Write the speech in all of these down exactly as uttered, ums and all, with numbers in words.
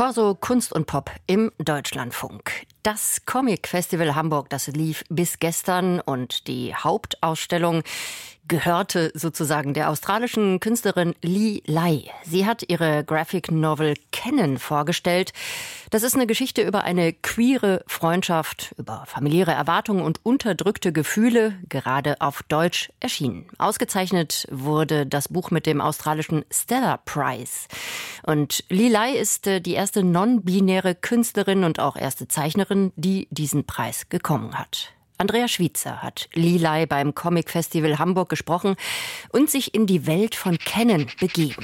Corso Kunst und Pop im Deutschlandfunk. Das Comic-Festival Hamburg, das lief bis gestern und die Hauptausstellung gehörte sozusagen der australischen Künstlerin Lee Lai. Sie hat ihre Graphic Novel Kennen vorgestellt. Das ist eine Geschichte über eine queere Freundschaft, über familiäre Erwartungen und unterdrückte Gefühle, gerade auf Deutsch erschienen. Ausgezeichnet wurde das Buch mit dem australischen Stellar Prize. Und Lee Lai ist die erste non-binäre Künstlerin und auch erste Zeichnerin, die diesen Preis bekommen hat. Andrea Schwitzer hat Lee Lai beim Comic Festival Hamburg gesprochen und sich in die Welt von Kennen begeben.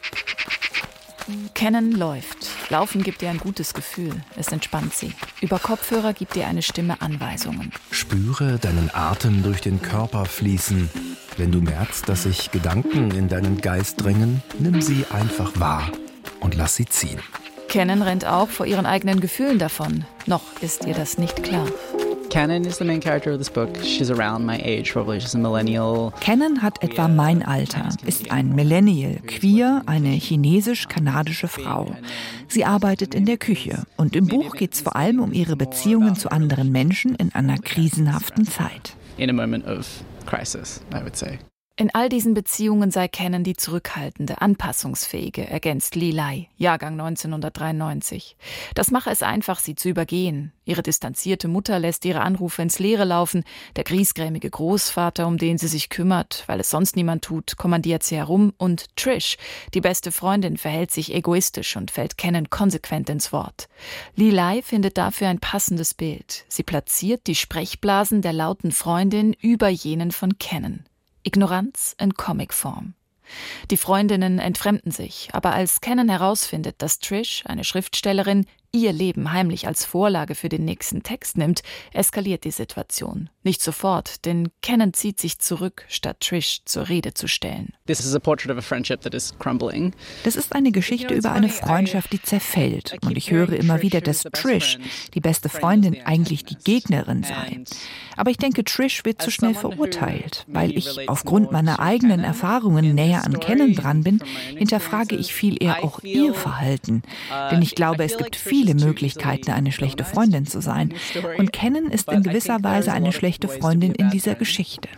Kennen läuft. Laufen gibt ihr ein gutes Gefühl. Es entspannt sie. Über Kopfhörer gibt ihr eine Stimme Anweisungen. Spüre deinen Atem durch den Körper fließen. Wenn du merkst, dass sich Gedanken in deinen Geist drängen, nimm sie einfach wahr und lass sie ziehen. Kennen rennt auch vor ihren eigenen Gefühlen davon. Noch ist ihr das nicht klar. Kennen is the main character of this book. She's around my age, probably she's a millennial. Kennen hat etwa mein Alter, ist ein Millennial, queer, eine chinesisch-kanadische Frau. Sie arbeitet in der Küche und im Buch geht es vor allem um ihre Beziehungen zu anderen Menschen in einer krisenhaften Zeit. In a moment of crisis, I would say. In all diesen Beziehungen sei Kennen die zurückhaltende, anpassungsfähige, ergänzt Lee Lai, Jahrgang neunzehnhundertdreiundneunzig. Das mache es einfach, sie zu übergehen. Ihre distanzierte Mutter lässt ihre Anrufe ins Leere laufen. Der griesgrämige Großvater, um den sie sich kümmert, weil es sonst niemand tut, kommandiert sie herum. Und Trish, die beste Freundin, verhält sich egoistisch und fällt Kennen konsequent ins Wort. Lee Lai findet dafür ein passendes Bild. Sie platziert die Sprechblasen der lauten Freundin über jenen von Kennen. Ignoranz in Comicform. Die Freundinnen entfremden sich, aber als Kennen herausfindet, dass Trish, eine Schriftstellerin, ihr Leben heimlich als Vorlage für den nächsten Text nimmt, eskaliert die Situation. Nicht sofort, denn Kennen zieht sich zurück, statt Trish zur Rede zu stellen. This is a portrait of a friendship that is crumbling. Das ist eine Geschichte über eine Freundschaft, die zerfällt. Und ich höre immer wieder, dass Trish, die beste Freundin, eigentlich die Gegnerin sei. Aber ich denke, Trish wird zu schnell verurteilt. Weil ich aufgrund meiner eigenen Erfahrungen näher an Kennen dran bin, hinterfrage ich viel eher auch ihr Verhalten. Denn ich glaube, es gibt viele Möglichkeiten, eine schlechte Freundin zu sein. Und Kennen ist in gewisser Weise eine schlechte Freundin in dieser Geschichte.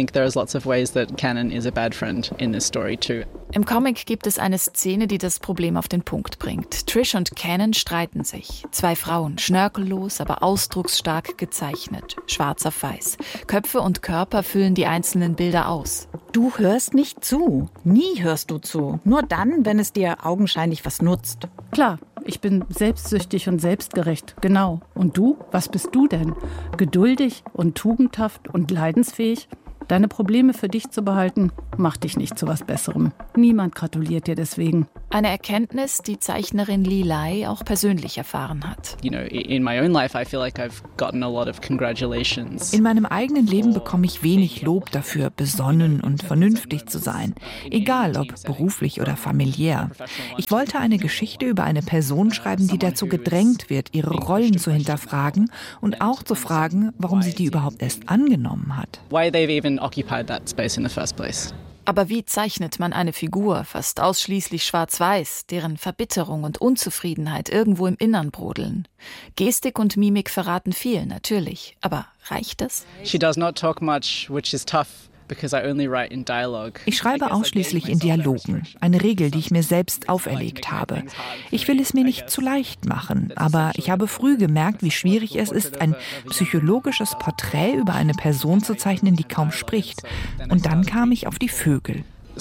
Im Comic gibt es eine Szene, die das Problem auf den Punkt bringt. Trish und Kennen streiten sich. Zwei Frauen, schnörkellos, aber ausdrucksstark gezeichnet. Schwarz auf weiß. Köpfe und Körper füllen die einzelnen Bilder aus. Du hörst nicht zu. Nie hörst du zu. Nur dann, wenn es dir augenscheinlich was nutzt. Klar, ich bin selbstsüchtig und selbstgerecht, genau. Und du? Was bist du denn? Geduldig und tugendhaft und leidensfähig? Deine Probleme für dich zu behalten, macht dich nicht zu was Besserem. Niemand gratuliert dir deswegen. Eine Erkenntnis, die Zeichnerin Lee Lai auch persönlich erfahren hat. You know, in my own life, I feel like I've gotten a lot of congratulations. In meinem eigenen Leben bekomme ich wenig Lob dafür, besonnen und vernünftig zu sein. Egal, ob beruflich oder familiär. Ich wollte eine Geschichte über eine Person schreiben, die dazu gedrängt wird, ihre Rollen zu hinterfragen und auch zu fragen, warum sie die überhaupt erst angenommen hat. Why they've even occupied that space in the first place. Aber wie zeichnet man eine Figur, fast ausschließlich schwarz-weiß, deren Verbitterung und Unzufriedenheit irgendwo im Innern brodeln? Gestik und Mimik verraten viel, natürlich. Aber reicht das? She does not talk much, which is tough. Ich schreibe ausschließlich in Dialogen, eine Regel, die ich mir selbst auferlegt habe. Ich will es mir nicht zu leicht machen, aber ich habe früh gemerkt, wie schwierig es ist, ein psychologisches Porträt über eine Person zu zeichnen, die kaum spricht. Und dann kam ich auf die Vögel.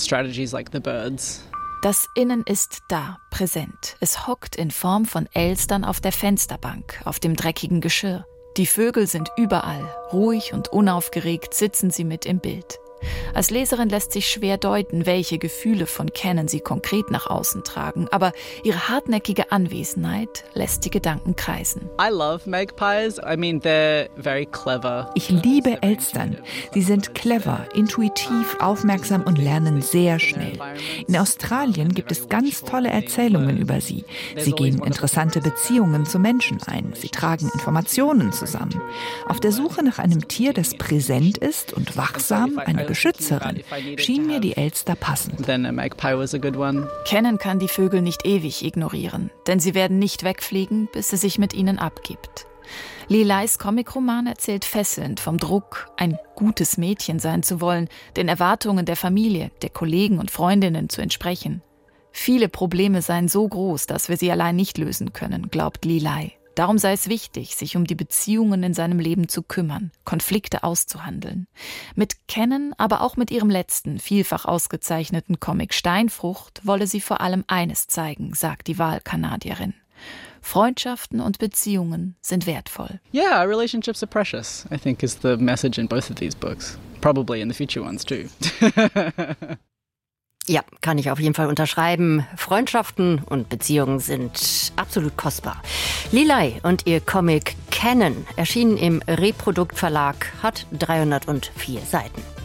Das Innen ist da, präsent. Es hockt in Form von Elstern auf der Fensterbank, auf dem dreckigen Geschirr. Die Vögel sind überall, ruhig und unaufgeregt sitzen sie mit im Bild. Als Leserin lässt sich schwer deuten, welche Gefühle von Kennen sie konkret nach außen tragen, aber ihre hartnäckige Anwesenheit lässt die Gedanken kreisen. I love magpies. I mean, they're very clever. Ich liebe Elstern. Sie sind clever, intuitiv, aufmerksam und lernen sehr schnell. In Australien gibt es ganz tolle Erzählungen über sie. Sie gehen interessante Beziehungen zu Menschen ein. Sie tragen Informationen zusammen. Auf der Suche nach einem Tier, das präsent ist und wachsam, eine Beschützerin, schien mir die Elster passend. Cannon kann die Vögel nicht ewig ignorieren, denn sie werden nicht wegfliegen, bis sie sich mit ihnen abgibt. Lilais Comicroman erzählt fesselnd vom Druck, ein gutes Mädchen sein zu wollen, den Erwartungen der Familie, der Kollegen und Freundinnen zu entsprechen. Viele Probleme seien so groß, dass wir sie allein nicht lösen können, glaubt Lilai. Darum sei es wichtig, sich um die Beziehungen in seinem Leben zu kümmern, Konflikte auszuhandeln. Mit Cannon, aber auch mit ihrem letzten, vielfach ausgezeichneten Comic Steinfrucht wolle sie vor allem eines zeigen, sagt die Wahlkanadierin. Freundschaften und Beziehungen sind wertvoll. Yeah, relationships are precious, I think is the message in both of these books. Probably in the future ones too. Ja, kann ich auf jeden Fall unterschreiben. Freundschaften und Beziehungen sind absolut kostbar. Lilai und ihr Comic Cannon erschienen im Reprodukt Verlag, hat dreihundertvier Seiten.